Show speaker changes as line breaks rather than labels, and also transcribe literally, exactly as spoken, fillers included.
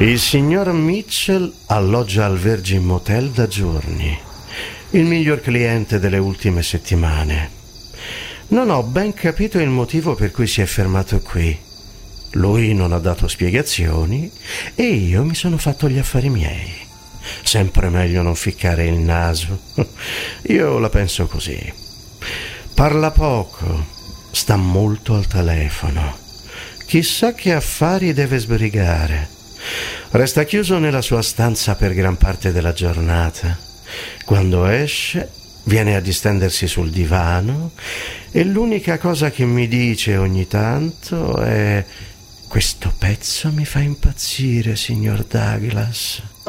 Il signor Mitchell alloggia al Virgin Motel da giorni, il miglior cliente delle ultime settimane. Non ho ben capito il motivo per cui si è fermato qui. Lui non ha dato spiegazioni e io mi sono fatto gli affari miei. Sempre meglio non ficcare il naso. Io la penso così. Parla poco, sta molto al telefono. Chissà che affari deve sbrigare. Resta chiuso nella sua stanza per gran parte della giornata. Quando esce, viene a distendersi sul divano e l'unica cosa che mi dice ogni tanto è: questo pezzo mi fa impazzire, signor Douglas.